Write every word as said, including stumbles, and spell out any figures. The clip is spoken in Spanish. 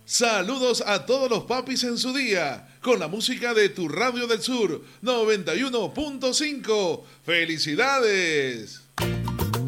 Saludos a todos los papis en su día, con la música de tu Radio del Sur, noventa y uno punto cinco. ¡Felicidades!